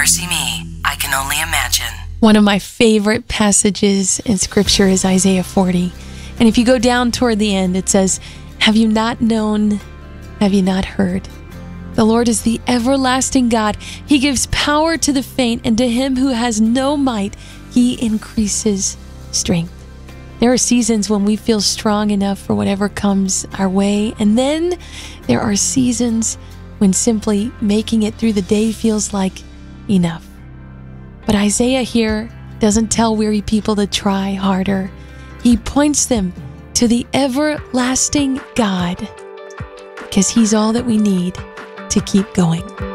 see me, I can only imagine. One of my favorite passages in Scripture is Isaiah 40. And if you go down toward the end, it says, "Have you not known? Have you not heard? The Lord is the everlasting God. He gives power to the faint, and to him who has no might, he increases strength." There are seasons when we feel strong enough for whatever comes our way, and then there are seasons when simply making it through the day feels like enough. But Isaiah here doesn't tell weary people to try harder. He points them to the everlasting God, because he's all that we need to keep going.